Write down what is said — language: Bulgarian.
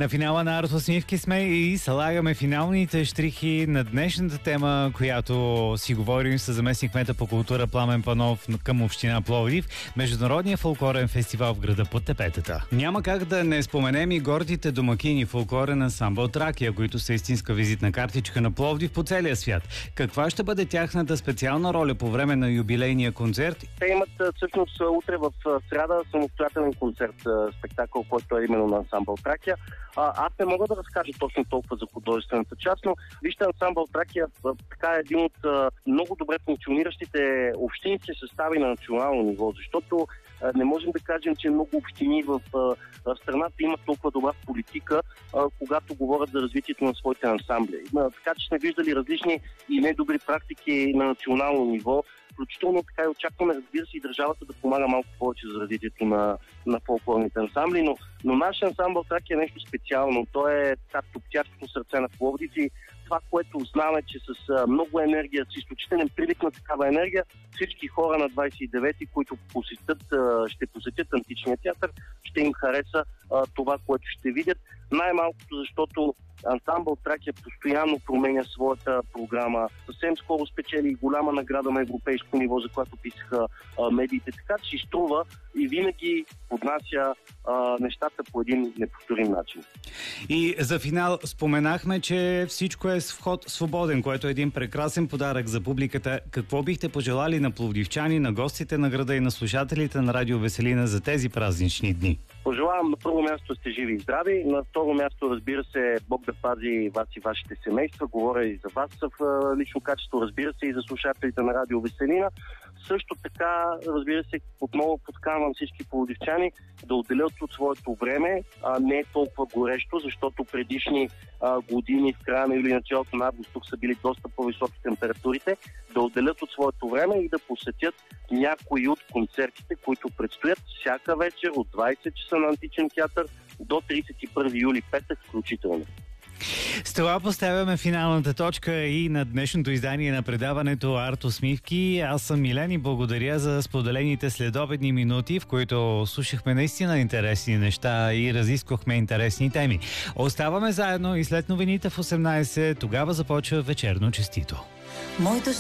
На финала на Арт усмивки сме и слагаме финалните щрихи на днешната тема, която си говорим с заместник-кмета по култура Пламен Панов към община Пловдив, Международния фолклорен фестивал в града под тепетата. Няма как да не споменем и гордите домакини фолклорен ансамбъл Тракия, които са истинска визитна картичка на Пловдив по целия свят. Каква ще бъде тяхната специална роля по време на юбилейния концерт? Те имат всъщност утре в сряда самостоятелен концерт, спектакъл, който е именно на ансамбъл Тракия. Аз не мога да разкажа точно толкова за художествената част, но вижте, ансамбъл Тракия така е един от много добре функциониращите общински състави на национално ниво, защото не можем да кажем, че много общини в страната имат толкова добра политика, когато говорят за развитието на своите ансамбли. Така че сме виждали различни и недобри практики на национално ниво, включително така и очакваме, разбира се, и държавата да помага малко повече за развитието на фолклорните ансамбли, но нашия ансамбъл Тракия е нещо специално. Той е топтящото сърце на Пловдив и това, което знаме, че с много енергия, с изключителен прилив на такава енергия, всички хора на 29-ти, които ще посетят античния театър, ще им хареса това, което ще видят. Най-малкото, защото ансамбъл Тракия постоянно променя своята програма. Съвсем скоро спечели и голяма награда на европейско ниво, за която писаха медиите. Така че изтрува и винаги поднася нещата по един неповторим начин. И за финал споменахме, че всичко е с вход свободен, което е един прекрасен подарък за публиката. Какво бихте пожелали на пловдивчани, на гостите на града и на слушателите на Радио Веселина за тези празнични дни? Пожелавам на първо място сте живи и здрави, на второ място, разбира се, Бог да пази вас и вашите семейства, говоря и за вас в лично качество, разбира се, и за слушателите на Радио Веселина. Също така, разбира се, отново подканвам всички пловдивчани да отделят от своето време, не е толкова горещо, защото предишни години в края на юли и началото на август тук са били доста по-високи температурите, да отделят от своето време и да посетят някои от концертите, които предстоят всяка вечер от 20 часа на Античен театър до 31 юли, петък включително. С това поставяме финалната точка и на днешното издание на предаването Арт усмивки. Аз съм Милен и благодаря за споделените следобедни минути, в които слушахме наистина интересни неща и разисквахме интересни теми. Оставаме заедно и след новините в 18. Тогава започва вечерно честито.